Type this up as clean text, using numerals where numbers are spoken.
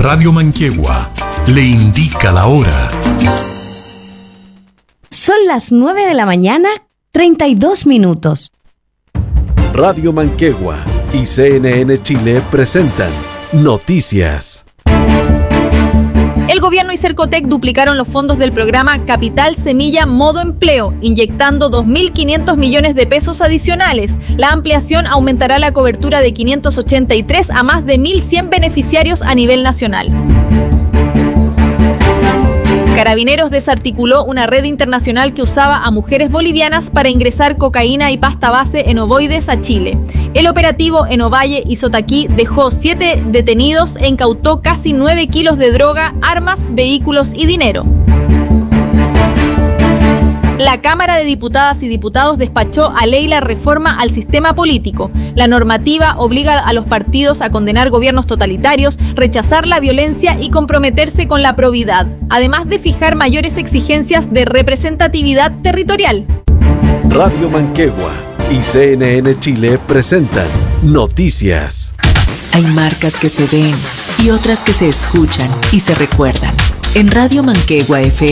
Radio Manquehue le indica la hora. Son las 9 de la mañana, 32 minutos. Radio Manquehue y CNN Chile presentan Noticias. El gobierno y Cercotec duplicaron los fondos del programa Capital Semilla Modo Empleo, inyectando 2.500 millones de pesos adicionales. La ampliación aumentará la cobertura de 583 a más de 1.100 beneficiarios a nivel nacional. Carabineros desarticuló una red internacional que usaba a mujeres bolivianas para ingresar cocaína y pasta base en ovoides a Chile. El operativo en Ovalle y Sotaquí dejó 7 detenidos e incautó casi 9 kilos de droga, armas, vehículos y dinero. La Cámara de Diputadas y Diputados despachó a ley la reforma al sistema político. La normativa obliga a los partidos a condenar gobiernos totalitarios, rechazar la violencia y comprometerse con la probidad, además de fijar mayores exigencias de representatividad territorial. Radio Manquehue y CNN Chile presentan Noticias. Hay marcas que se ven y otras que se escuchan y se recuerdan. En Radio Manquehue FM